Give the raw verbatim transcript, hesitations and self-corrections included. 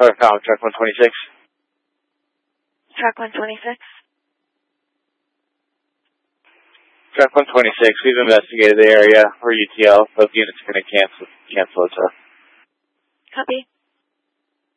North Com, track one twenty-six. Track one twenty-six. Track one twenty-six, we've investigated the area for U T L. Both units are going to cancel, cancel itself. Copy.